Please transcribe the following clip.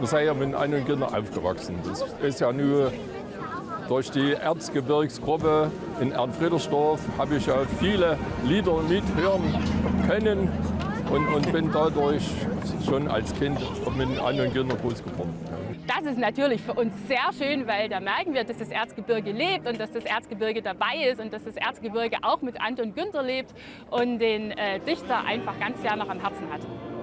wir sind ja mit Anton Girner aufgewachsen. Das ist ja nur durch die Erzgebirgsgruppe in Ernfriedersdorf habe ich ja viele Lieder mithören können und bin dadurch schon als Kind mit Anton Girner groß geworden. Das ist natürlich für uns sehr schön, weil da merken wir, dass das Erzgebirge lebt und dass das Erzgebirge dabei ist und dass das Erzgebirge auch mit Anton Günther lebt und den Dichter einfach ganz sehr noch am Herzen hat.